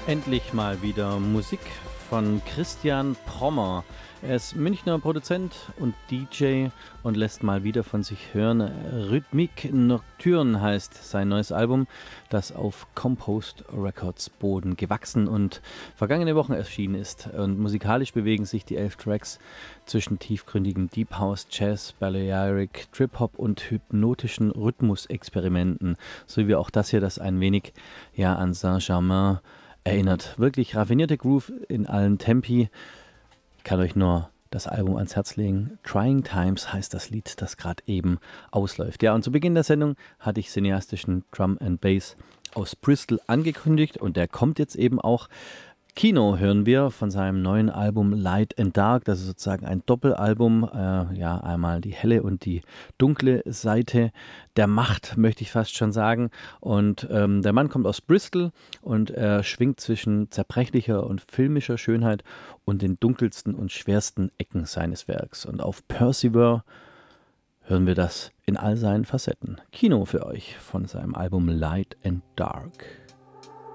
Endlich mal wieder Musik von Christian Prommer. Er ist Münchner Produzent und DJ und lässt mal wieder von sich hören. Rhythmique Nocturne heißt sein neues Album, das auf Compost Records Boden gewachsen und vergangene Woche erschienen ist. Und musikalisch bewegen sich die 11 Tracks zwischen tiefgründigem Deep House, Jazz, Balearic, Trip-Hop und hypnotischen Rhythmusexperimenten. So wie auch das hier, das ein wenig an Saint-Germain erinnert. Wirklich raffinierte Groove in allen Tempi. Ich kann euch nur das Album ans Herz legen. Trying Times heißt das Lied, das gerade eben ausläuft. Ja, und zu Beginn der Sendung hatte ich cineastischen Drum and Bass aus Bristol angekündigt und der kommt jetzt eben auch. Kino hören wir von seinem neuen Album Light and Dark. Das ist sozusagen ein Doppelalbum. Einmal die helle und die dunkle Seite der Macht, möchte ich fast schon sagen. Und der Mann kommt aus Bristol und er schwingt zwischen zerbrechlicher und filmischer Schönheit und den dunkelsten und schwersten Ecken seines Werks. Und auf Percival hören wir das in all seinen Facetten. Kino für euch von seinem Album Light and Dark.